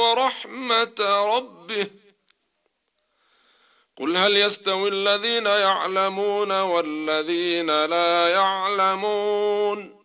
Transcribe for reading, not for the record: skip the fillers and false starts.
ورحمة ربه قل هل يستوي الذين يعلمون والذين لا يعلمون